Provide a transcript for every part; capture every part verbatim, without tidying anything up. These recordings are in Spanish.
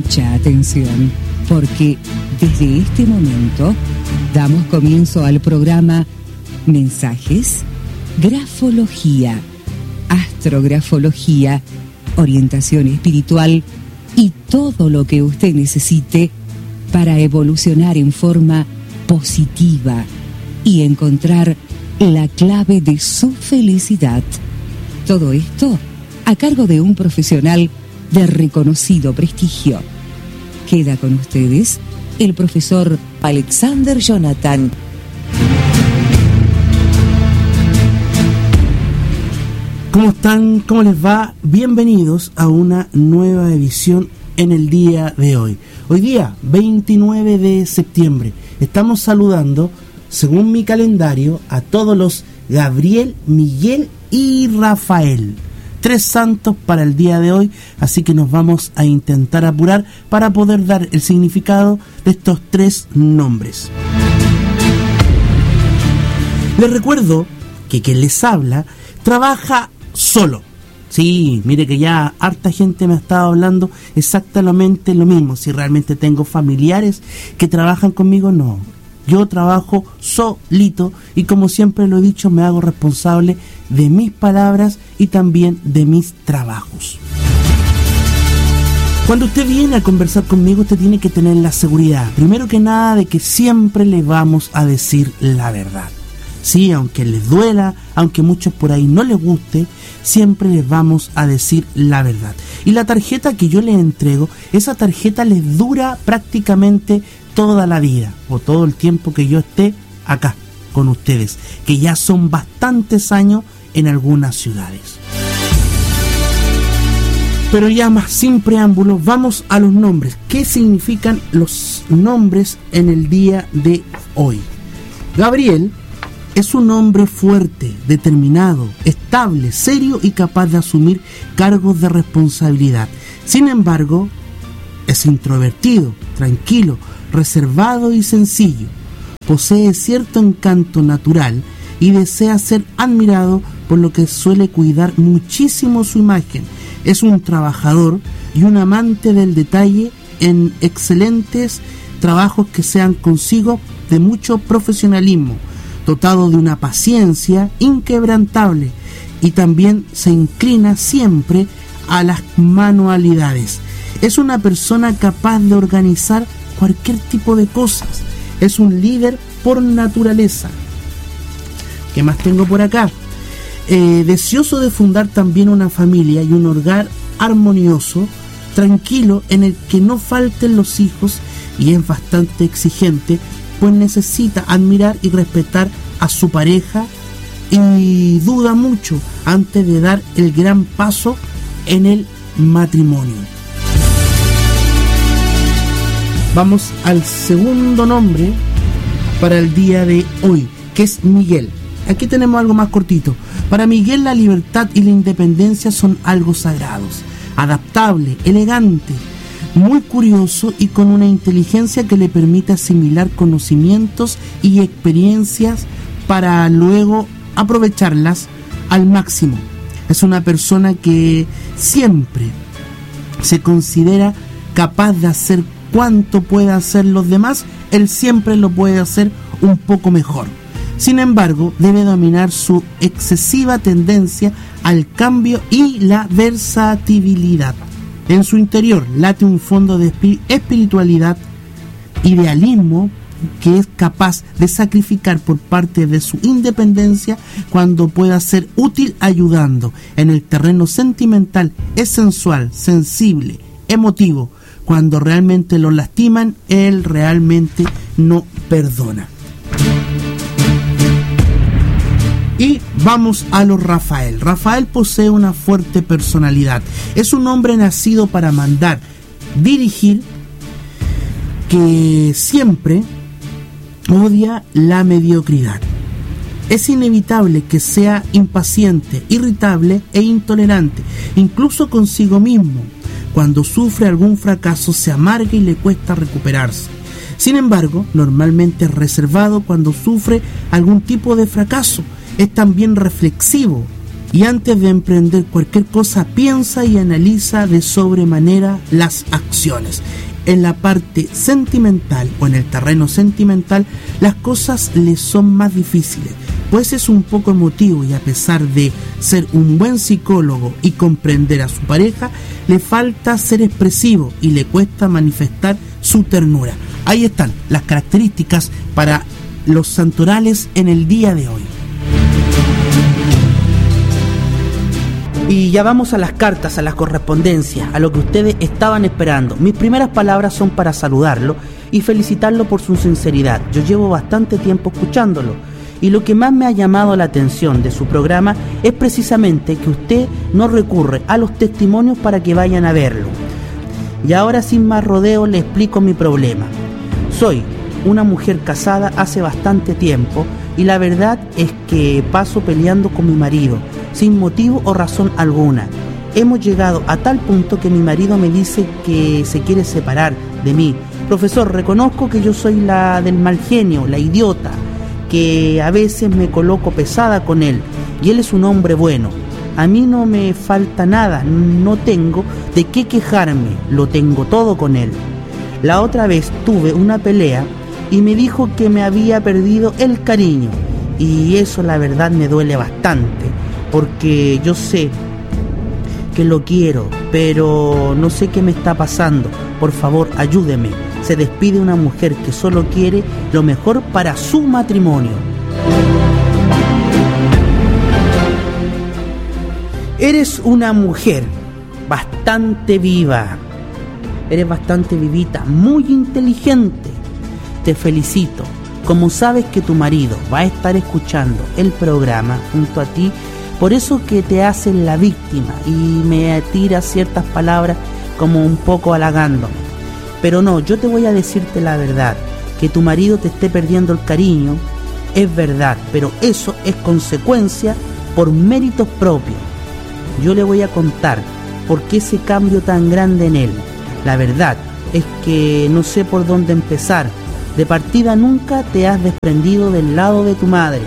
mucha atención, porque desde este momento damos comienzo al programa Mensajes, Grafología, Astrografología, orientación espiritual y todo lo que usted necesite para evolucionar en forma positiva y encontrar la clave de su felicidad. Todo esto a cargo de un profesional de reconocido prestigio. Queda con ustedes el profesor Alexander Jonathan. ¿Cómo están? ¿Cómo les va? Bienvenidos a una nueva edición en el día de hoy. Hoy día, veintinueve de septiembre, estamos saludando, según mi calendario, a todos los Gabriel, Miguel y Rafael. Tres santos para el día de hoy, así que nos vamos a intentar apurar para poder dar el significado de estos tres nombres. Les recuerdo que quien les habla trabaja solo. Sí, mire que ya harta gente me ha estado hablando exactamente lo mismo. Si realmente tengo familiares que trabajan conmigo, no. Yo trabajo solito y, como siempre lo he dicho, me hago responsable de mis palabras y también de mis trabajos. Cuando usted viene a conversar conmigo, usted tiene que tener la seguridad, primero que nada, de que siempre le vamos a decir la verdad. Sí, aunque les duela, aunque muchos por ahí no les guste, siempre les vamos a decir la verdad. Y la tarjeta que yo les entrego, esa tarjeta les dura prácticamente toda la vida, o todo el tiempo que yo esté acá con ustedes, que ya son bastantes años en algunas ciudades. Pero ya más sin preámbulos, vamos a los nombres. ¿Qué significan los nombres en el día de hoy? Gabriel es un hombre fuerte, determinado, estable, serio y capaz de asumir cargos de responsabilidad. Sin embargo, es introvertido, tranquilo, reservado y sencillo. Posee cierto encanto natural y desea ser admirado, por lo que suele cuidar muchísimo su imagen. Es un trabajador y un amante del detalle en excelentes trabajos que sean consigo de mucho profesionalismo, dotado de una paciencia inquebrantable, y también se inclina siempre a las manualidades. Es una persona capaz de organizar cualquier tipo de cosas. Es un líder por naturaleza. ¿Qué más tengo por acá? Eh, deseoso de fundar también una familia y un hogar armonioso, tranquilo, en el que no falten los hijos, y es bastante exigente, pues necesita admirar y respetar a su pareja y duda mucho antes de dar el gran paso en el matrimonio. Vamos al segundo nombre para el día de hoy, que es Miguel. Aquí tenemos algo más cortito. Para Miguel, la libertad y la independencia son algo sagrados. Adaptable, elegante, muy curioso y con una inteligencia que le permite asimilar conocimientos y experiencias para luego aprovecharlas al máximo. Es una persona que siempre se considera capaz de hacer cuanto pueda hacer los demás, él siempre lo puede hacer un poco mejor. Sin embargo, debe dominar su excesiva tendencia al cambio y la versatilidad. En su interior late un fondo de espiritualidad, idealismo, que es capaz de sacrificar por parte de su independencia cuando pueda ser útil ayudando. En el terreno sentimental es sensual, sensible, emotivo. Cuando realmente lo lastiman, él realmente no perdona. Y vamos a los Rafael. Rafael posee una fuerte personalidad. Es un hombre nacido para mandar, dirigir, que siempre odia la mediocridad. Es inevitable que sea impaciente, irritable e intolerante, incluso consigo mismo. Cuando sufre algún fracaso se amarga y le cuesta recuperarse. Sin embargo, normalmente es reservado cuando sufre algún tipo de fracaso. Es también reflexivo Y antes de emprender cualquier cosa, piensa y analiza de sobremanera las acciones. En la parte sentimental o en el terreno sentimental, las cosas le son más difíciles, pues es un poco emotivo y a pesar de ser un buen psicólogo y comprender a su pareja, le falta ser expresivo y le cuesta manifestar su ternura. Ahí están las características para los santorales en el día de hoy. Y ya vamos a las cartas, a las correspondencias, a lo que ustedes estaban esperando. Mis primeras palabras son para saludarlo y felicitarlo por su sinceridad. Yo llevo bastante tiempo escuchándolo y lo que más me ha llamado la atención de su programa es precisamente que usted no recurre a los testimonios para que vayan a verlo. Y ahora sin más rodeo le explico mi problema. Soy una mujer casada hace bastante tiempo y la verdad es que paso peleando con mi marido sin motivo o razón alguna. Hemos llegado a tal punto que mi marido me dice que se quiere separar de mí. Profesor, reconozco que yo soy la del mal genio, la idiota, que a veces me coloco pesada con él, y él es un hombre bueno. A mí no me falta nada, no tengo de qué quejarme, lo tengo todo con él. La otra vez tuve una pelea y me dijo que me había perdido el cariño, y eso la verdad me duele bastante, porque yo sé que lo quiero, pero no sé qué me está pasando. Por favor, ayúdeme. Se despide una mujer que solo quiere lo mejor para su matrimonio. Eres una mujer bastante viva, eres bastante vivita, muy inteligente. Te felicito. Como sabes que tu marido va a estar escuchando el programa junto a ti, por eso que te hacen la víctima y me tira ciertas palabras como un poco halagándome. Pero no, yo te voy a decirte la verdad, que tu marido te esté perdiendo el cariño, es verdad, pero eso es consecuencia por méritos propios. Yo le voy a contar por qué ese cambio tan grande en él. La verdad es que no sé por dónde empezar. De partida nunca te has desprendido del lado de tu madre.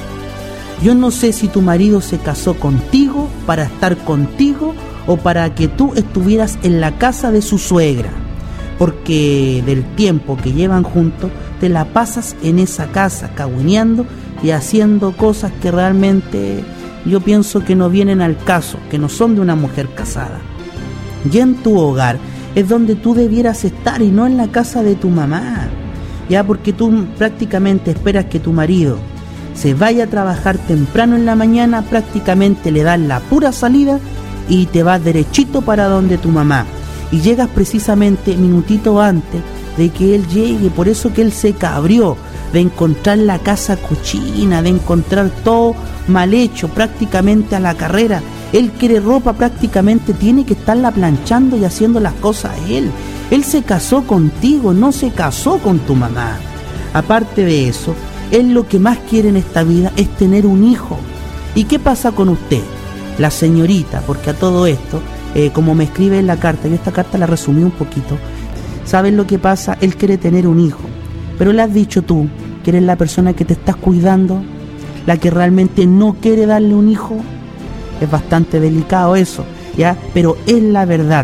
Yo no sé si tu marido se casó contigo para estar contigo o para que tú estuvieras en la casa de su suegra, porque del tiempo que llevan juntos te la pasas en esa casa cagüineando y haciendo cosas que realmente yo pienso que no vienen al caso, que no son de una mujer casada. Y en tu hogar es donde tú debieras estar y no en la casa de tu mamá, ya, porque tú prácticamente esperas que tu marido se vaya a trabajar temprano en la mañana, prácticamente le das la pura salida y te vas derechito para donde tu mamá, y llegas precisamente minutito antes de que él llegue. Por eso que él se cabrió de encontrar la casa cochina, de encontrar todo mal hecho, prácticamente a la carrera. Él quiere ropa, prácticamente tiene que estarla planchando y haciendo las cosas él. Él se casó contigo, no se casó con tu mamá. Aparte de eso, él lo que más quiere en esta vida es tener un hijo. ¿Y qué pasa con usted? La señorita, porque a todo esto, eh, como me escribe en la carta, yo esta carta la resumí un poquito, ¿sabes lo que pasa? Él quiere tener un hijo, pero le has dicho tú que eres la persona que te estás cuidando, la que realmente no quiere darle un hijo. Es bastante delicado eso, ¿ya? Pero es la verdad.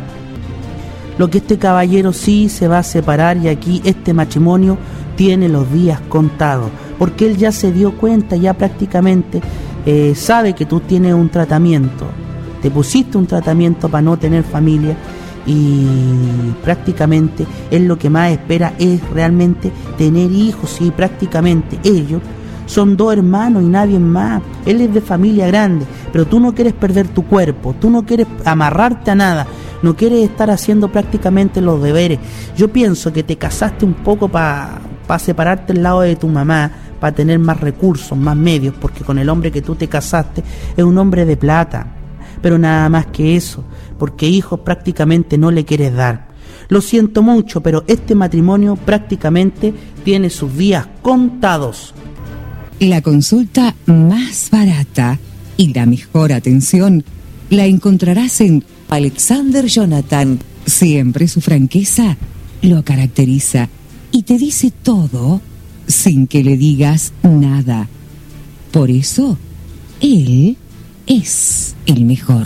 Lo que este caballero sí se va a separar, y aquí este matrimonio tiene los días contados, porque él ya se dio cuenta, ya prácticamente eh, sabe que tú tienes un tratamiento, te pusiste un tratamiento para no tener familia, y prácticamente él lo que más espera es realmente tener hijos, y prácticamente ellos son dos hermanos y nadie más. Él es de familia grande, pero tú no quieres perder tu cuerpo, tú no quieres amarrarte a nada, no quieres estar haciendo prácticamente los deberes. Yo pienso que te casaste un poco para pa separarte del lado de tu mamá, para tener más recursos, más medios, porque con el hombre que tú te casaste es un hombre de plata, pero nada más que eso, porque hijos prácticamente no le quieres dar. Lo siento mucho, pero este matrimonio prácticamente tiene sus días contados. La consulta más barata y la mejor atención la encontrarás en Alexander Jonathan. Siempre su franqueza lo caracteriza y te dice todo sin que le digas nada. Por eso, él es el mejor.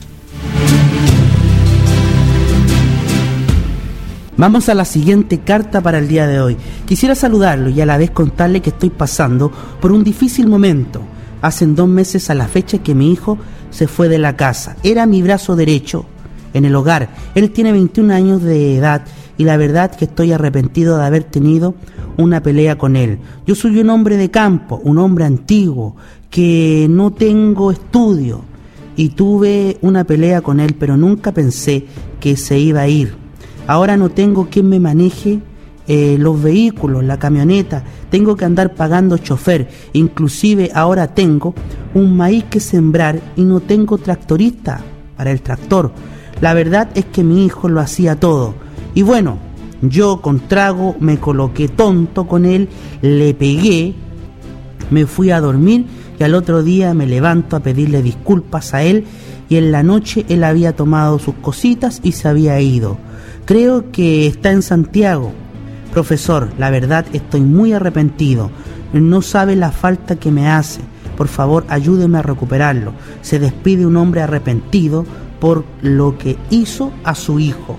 Vamos a la siguiente carta para el día de hoy. Quisiera saludarlo y a la vez contarle que estoy pasando por un difícil momento. Hace dos meses a la fecha que mi hijo se fue de la casa. Era mi brazo derecho en el hogar. Él tiene veintiún años de edad y la verdad que estoy arrepentido de haber tenido una pelea con él. Yo soy un hombre de campo, un hombre antiguo, que no tengo estudio y tuve una pelea con él, pero nunca pensé que se iba a ir. Ahora no tengo quien me maneje eh, los vehículos, la camioneta, tengo que andar pagando chofer, inclusive ahora tengo un maíz que sembrar y no tengo tractorista para el tractor. La verdad es que mi hijo lo hacía todo. Y bueno, yo con trago me coloqué tonto con él, le pegué, me fui a dormir y al otro día me levanto a pedirle disculpas a él y en la noche él había tomado sus cositas y se había ido. Creo que está en Santiago. Profesor, la verdad estoy muy arrepentido. No sabe la falta que me hace. Por favor, ayúdeme a recuperarlo. Se despide un hombre arrepentido por lo que hizo a su hijo.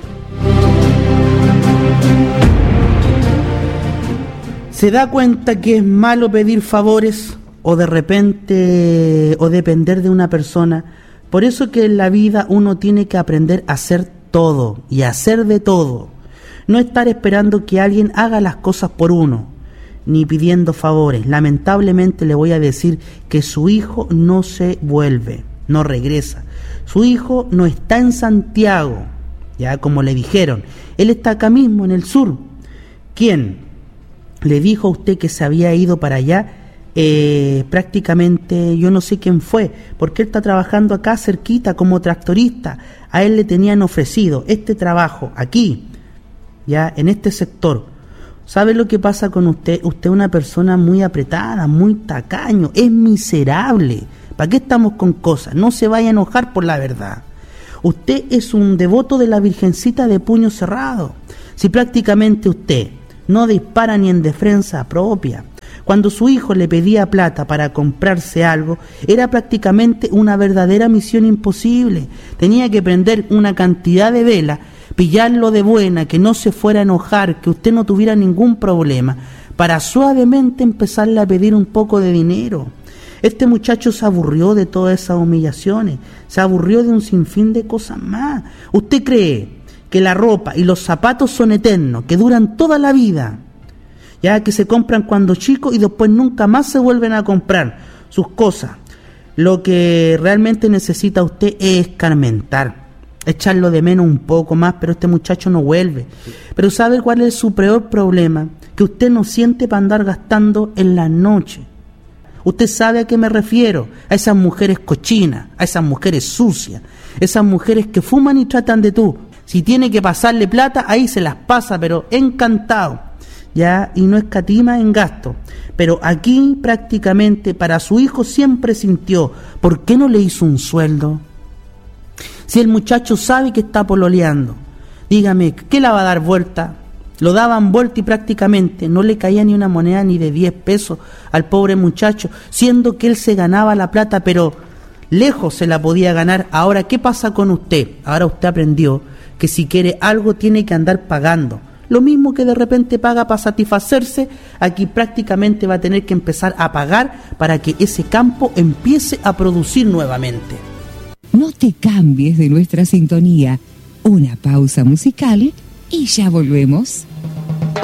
¿Se da cuenta que es malo pedir favores o de repente o depender de una persona? Por eso que en la vida uno tiene que aprender a hacer todo y hacer de todo. No estar esperando que alguien haga las cosas por uno, ni pidiendo favores. Lamentablemente le voy a decir que su hijo no se vuelve, no regresa. Su hijo no está en Santiago, ya como le dijeron. Él está acá mismo en el sur. ¿Quién le dijo a usted que se había ido para allá? Eh, prácticamente yo no sé quién fue, porque él está trabajando acá cerquita como tractorista. A él le tenían ofrecido este trabajo aquí, ya en este sector. ¿Sabe lo que pasa con usted? Usted es una persona muy apretada, muy tacaño, es miserable. ¿Para qué estamos con cosas? No se vaya a enojar por la verdad. Usted es un devoto de la Virgencita de puño cerrado. Si prácticamente usted no dispara ni en defensa propia, cuando su hijo le pedía plata para comprarse algo, era prácticamente una verdadera misión imposible. Tenía que prender una cantidad de velas, pillarlo de buena, que no se fuera a enojar, que usted no tuviera ningún problema, para suavemente empezarle a pedir un poco de dinero. Este muchacho se aburrió de todas esas humillaciones, se aburrió de un sinfín de cosas más. ¿Usted cree que la ropa y los zapatos son eternos, que duran toda la vida? Ya que se compran cuando chicos y después nunca más se vuelven a comprar sus cosas. Lo que realmente necesita usted es escarmentar, echarlo de menos un poco más, pero este muchacho no vuelve. Pero ¿sabe cuál es su peor problema? Que usted no siente para andar gastando en la noche. Usted sabe a qué me refiero, a esas mujeres cochinas, a esas mujeres sucias, esas mujeres que fuman y tratan de tú. Si tiene que pasarle plata, ahí se las pasa, pero encantado. Ya, y no escatima en gasto. Pero aquí prácticamente para su hijo siempre sintió, ¿por qué no le hizo un sueldo? Si el muchacho sabe que está pololeando, dígame, ¿qué la va a dar vuelta? Lo daban vuelta y prácticamente no le caía ni una moneda ni de diez pesos al pobre muchacho, siendo que él se ganaba la plata, pero lejos se la podía ganar. Ahora, ¿qué pasa con usted? Ahora usted aprendió que si quiere algo tiene que andar pagando. Lo mismo que de repente paga para satisfacerse, aquí prácticamente va a tener que empezar a pagar para que ese campo empiece a producir nuevamente. No te cambies de nuestra sintonía. Una pausa musical y ya volvemos.